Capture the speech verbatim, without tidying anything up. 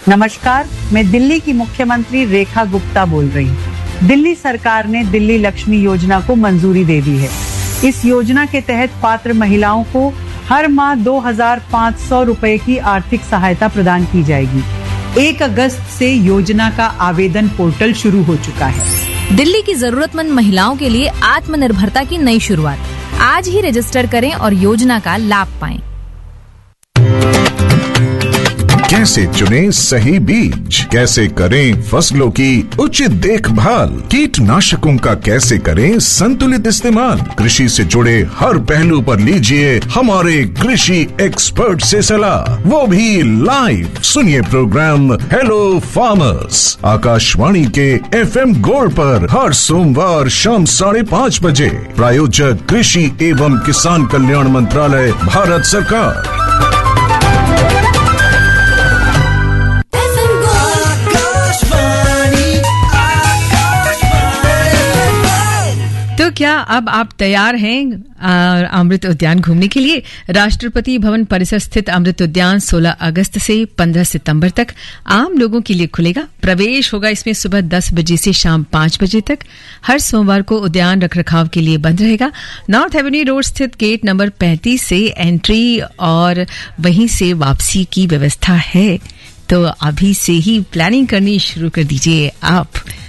नमस्कार, मैं दिल्ली की मुख्यमंत्री रेखा गुप्ता बोल रही हूँ। दिल्ली सरकार ने दिल्ली लक्ष्मी योजना को मंजूरी दे दी है। इस योजना के तहत पात्र महिलाओं को हर माह दो हजार पाँच सौ रुपए की आर्थिक सहायता प्रदान की जाएगी। एक अगस्त से योजना का आवेदन पोर्टल शुरू हो चुका है। दिल्ली की जरूरतमंद महिलाओं के लिए आत्मनिर्भरता की नई शुरुआत। आज ही रजिस्टर करें और योजना का लाभ पाएं। कैसे चुनें सही बीज, कैसे करें फसलों की उचित देखभाल, कीटनाशकों का कैसे करें संतुलित इस्तेमाल, कृषि से जुड़े हर पहलू पर लीजिए हमारे कृषि एक्सपर्ट से सलाह, वो भी लाइव। सुनिए प्रोग्राम हेलो फार्मर्स आकाशवाणी के एफ एम गोल्ड पर हर सोमवार शाम साढ़े पाँच बजे। प्रायोजक कृषि एवं किसान कल्याण मंत्रालय, भारत सरकार। तो क्या अब आप तैयार हैं अमृत उद्यान घूमने के लिए? राष्ट्रपति भवन परिसर स्थित अमृत उद्यान सोलह अगस्त से पंद्रह सितंबर तक आम लोगों के लिए खुलेगा। प्रवेश होगा इसमें सुबह दस बजे से शाम पाँच बजे तक। हर सोमवार को उद्यान रखरखाव के लिए बंद रहेगा। नॉर्थ एवेन्यू रोड स्थित गेट नंबर पैंतीस से एंट्री और वहीं से वापसी की व्यवस्था है। तो अभी से ही प्लानिंग करनी शुरू कर दीजिए आप।